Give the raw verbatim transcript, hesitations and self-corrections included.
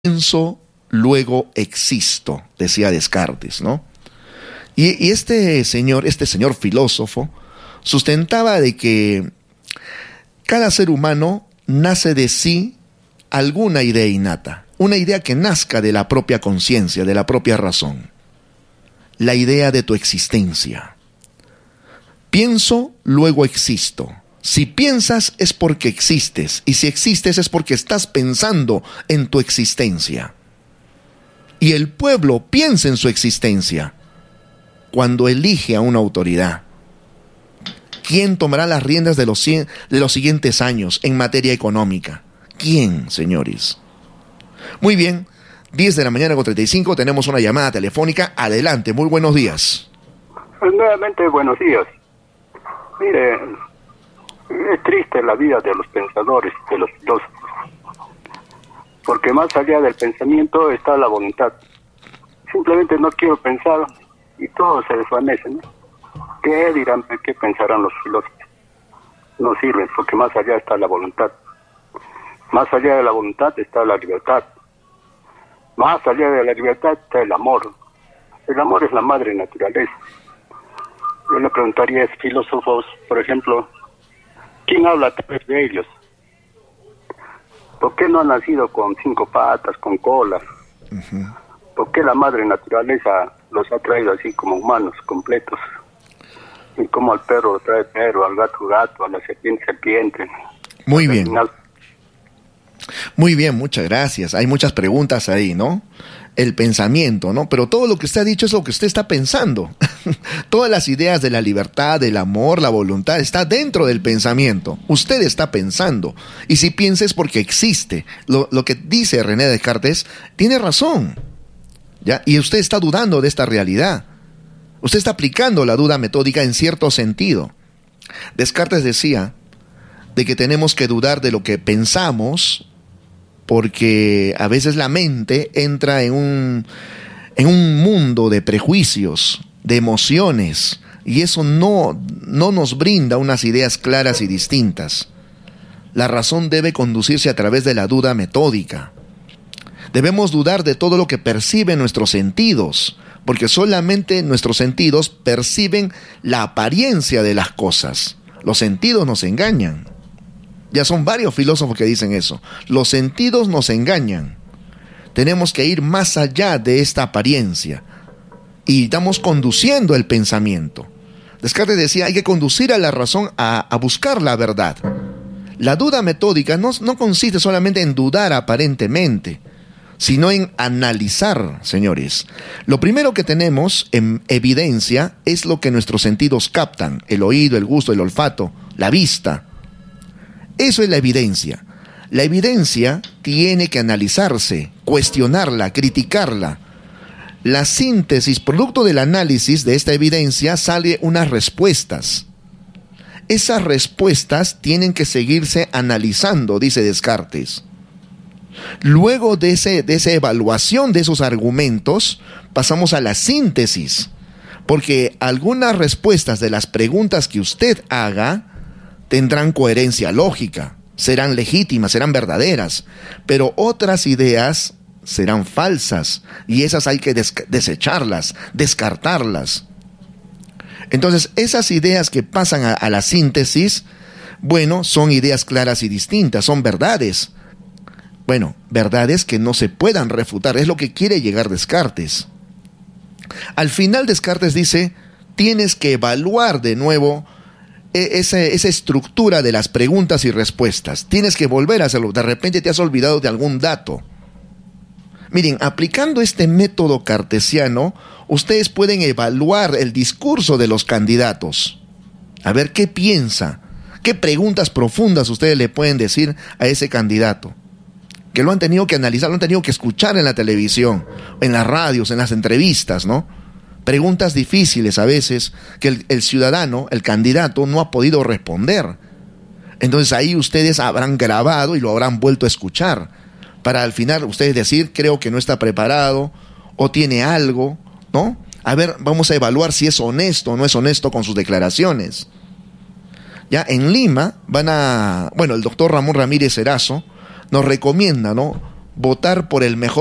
pienso, luego existo, decía Descartes, ¿no? Y, y este señor, este señor filósofo, sustentaba de que cada ser humano nace de sí alguna idea innata, una idea que nazca de la propia conciencia, de la propia razón, la idea de tu existencia. Pienso, luego existo. Si piensas es porque existes, y si existes es porque estás pensando en tu existencia. Y el pueblo piensa en su existencia cuando elige a una autoridad. ¿Quién tomará las riendas de los, de los siguientes años en materia económica? ¿Quién, señores? Muy bien, diez de la mañana con treinta y cinco, tenemos una llamada telefónica. Adelante, muy buenos días. Nuevamente, buenos días. Mire, es triste la vida de los pensadores, de los filósofos, porque más allá del pensamiento está la voluntad. Simplemente no quiero pensar y todo se desvanece, ¿no? ¿Qué dirán, qué pensarán los filósofos? No sirven, porque más allá está la voluntad. Más allá de la voluntad está la libertad. Más allá de la libertad está el amor. El amor es la madre naturaleza. Yo le preguntaría a esos filósofos, por ejemplo, ¿quién habla a través de ellos? ¿Por qué no han nacido con cinco patas, con cola? Uh-huh. ¿Por qué la madre naturaleza los ha traído así como humanos, completos? Y como al perro lo trae perro, al gato gato, a la serpiente serpiente. Muy bien. Final... Muy bien, muchas gracias. Hay muchas preguntas ahí, ¿no? El pensamiento, ¿no? Pero todo lo que usted ha dicho es lo que usted está pensando. Todas las ideas de la libertad, del amor, la voluntad, está dentro del pensamiento. Usted está pensando. Y si piensa es porque existe. Lo, lo que dice René Descartes tiene razón, ¿ya? Y usted está dudando de esta realidad. Usted está aplicando la duda metódica en cierto sentido. Descartes decía de que tenemos que dudar de lo que pensamos, porque a veces la mente entra en un, en un mundo de prejuicios, de emociones, y eso no, no nos brinda unas ideas claras y distintas. La razón debe conducirse a través de la duda metódica. Debemos dudar de todo lo que perciben nuestros sentidos, porque solamente nuestros sentidos perciben la apariencia de las cosas. Los sentidos nos engañan. Ya son varios filósofos que dicen eso. Los sentidos nos engañan. Tenemos que ir más allá de esta apariencia. Y estamos conduciendo el pensamiento. Descartes decía, hay que conducir a la razón a, a buscar la verdad. La duda metódica no, no consiste solamente en dudar aparentemente, sino en analizar, señores. Lo primero que tenemos en evidencia es lo que nuestros sentidos captan: el oído, el gusto, el olfato, la vista. Eso es la evidencia. La evidencia tiene que analizarse, cuestionarla, criticarla. La síntesis, producto del análisis de esta evidencia, sale unas respuestas. Esas respuestas tienen que seguirse analizando, dice Descartes. Luego de, ese, de esa evaluación de esos argumentos, pasamos a la síntesis, porque algunas respuestas de las preguntas que usted haga tendrán coherencia lógica, serán legítimas, serán verdaderas, pero otras ideas serán falsas, y esas hay que des- desecharlas, descartarlas. Entonces, esas ideas que pasan a, a la síntesis, bueno, son ideas claras y distintas, son verdades. Bueno, verdades que no se puedan refutar, es lo que quiere llegar Descartes. Al final Descartes dice, tienes que evaluar de nuevo esa, esa estructura de las preguntas y respuestas. Tienes que volver a hacerlo. De repente te has olvidado de algún dato. Miren, aplicando este método cartesiano, ustedes pueden evaluar el discurso de los candidatos. A ver qué piensa, qué preguntas profundas ustedes le pueden decir a ese candidato, que lo han tenido que analizar, lo han tenido que escuchar en la televisión, en las radios, en las entrevistas, ¿no? Preguntas difíciles a veces que el, el ciudadano, el candidato, no ha podido responder. Entonces ahí ustedes habrán grabado y lo habrán vuelto a escuchar, para al final ustedes decir, creo que no está preparado, o tiene algo, ¿no? A ver, vamos a evaluar si es honesto o no es honesto con sus declaraciones. Ya en Lima van a, bueno, el doctor Ramón Ramírez Erazo nos recomienda, ¿no?, votar por el mejor